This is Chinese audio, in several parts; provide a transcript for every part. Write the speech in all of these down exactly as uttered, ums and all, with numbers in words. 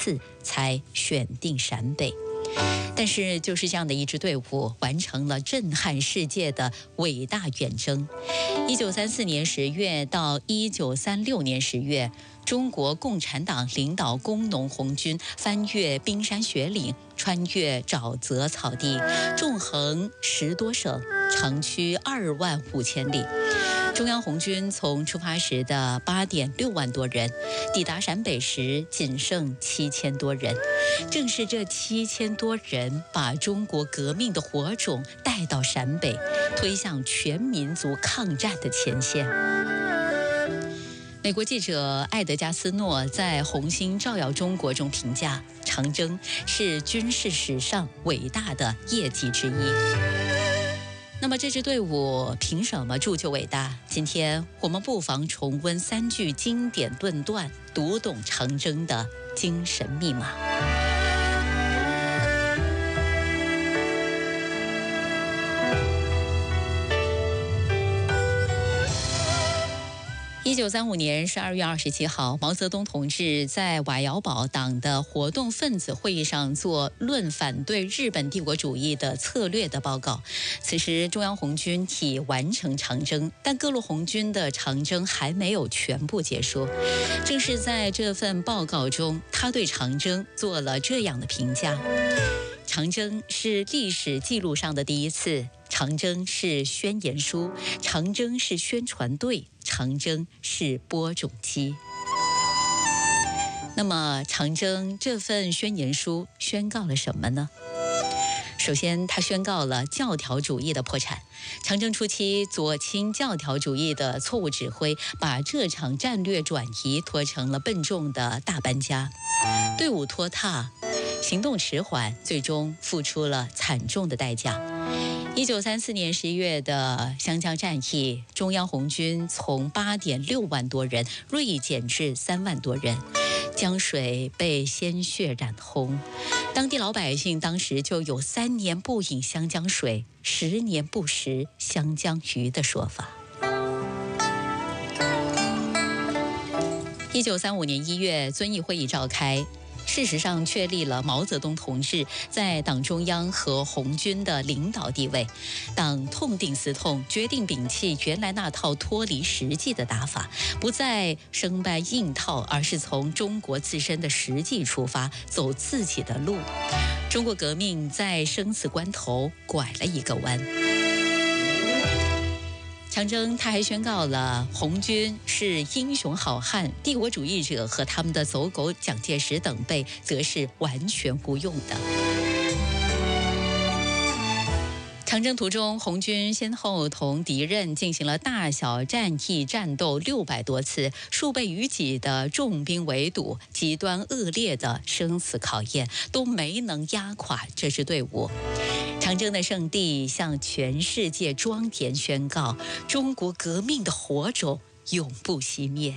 次才选定陕北。但是就是这样的一支队伍，完成了震撼世界的伟大远征。一九三四年十月到一九三六年十月，中国共产党领导工农红军翻越冰山雪岭，穿越沼泽草地，纵横十多省，长驱二万五千里。中央红军从出发时的八点六万多人，抵达陕北时仅剩七千多人。正是这七千多人，把中国革命的火种带到陕北，推向全民族抗战的前线。美国记者艾德加斯诺在《红星照耀中国》中评价，长征是军事史上伟大的业绩之一。那么这支队伍凭什么铸就伟大？今天我们不妨重温三句经典论断，读懂长征的精神密码。一九三五年十二月二十七号，毛泽东同志在瓦窑堡党的活动分子会议上做论反对日本帝国主义的策略的报告。此时中央红军已完成长征，但各路红军的长征还没有全部结束。正是在这份报告中，他对长征做了这样的评价：长征是历史记录上的第一次，长征是宣言书，长征是宣传队，长征是播种机。那么长征这份宣言书宣告了什么呢？首先，他宣告了教条主义的破产。长征初期，左倾教条主义的错误指挥，把这场战略转移拖成了笨重的大搬家，队伍拖沓，行动迟缓，最终付出了惨重的代价。一九三四年十一月的湘江战役，中央红军从八点六万多人锐减至三万多人，江水被鲜血染红。当地老百姓当时就有三年不饮湘江水，十年不食湘江鱼的说法。一九三五年一月，遵义会议召开，事实上确立了毛泽东同志在党中央和红军的领导地位。党痛定思痛，决定摒弃原来那套脱离实际的打法，不再生搬硬套，而是从中国自身的实际出发，走自己的路。中国革命在生死关头拐了一个弯。长征，他还宣告了红军是英雄好汉，帝国主义者和他们的走狗蒋介石等辈则是完全无用的。长征途中，红军先后同敌人进行了大小战役战斗六百多次，数倍于己的重兵围堵，极端恶劣的生死考验，都没能压垮这支队伍。长征的胜利向全世界庄严宣告，中国革命的火种永不熄灭。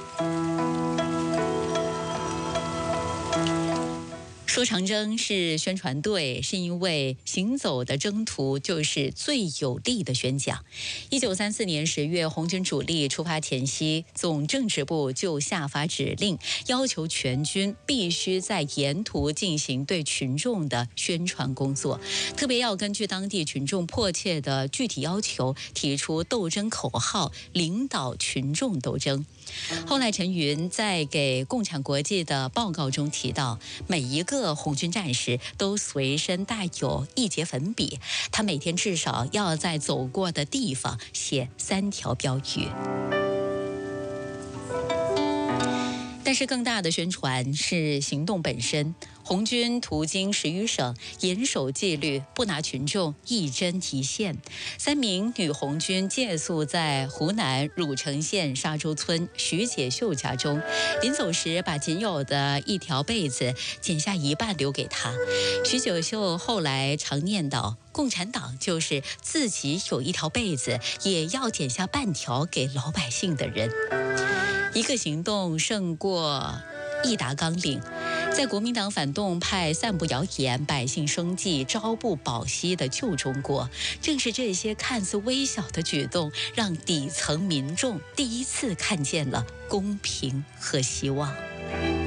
说长征是宣传队，是因为行走的征途就是最有力的宣讲。一九三四年十月，红军主力出发前夕，总政治部就下发指令，要求全军必须在沿途进行对群众的宣传工作，特别要根据当地群众迫切的具体要求，提出斗争口号，领导群众斗争。后来陈云在给共产国际的报告中提到，每一个红军战士都随身带有一节粉笔，他每天至少要在走过的地方写三条标语。但是更大的宣传是行动本身。红军途经十余省，严守纪律，不拿群众一针一线。三名女红军借宿在湖南汝城县沙洲村徐解秀家中，临走时把仅有的一条被子剪下一半留给她。徐解秀后来常念叨，共产党就是自己有一条被子，也要剪下半条给老百姓的人。一个行动胜过一达纲领。在国民党反动派散布谣言、百姓生计朝不保夕的旧中国，正是这些看似微小的举动，让底层民众第一次看见了公平和希望。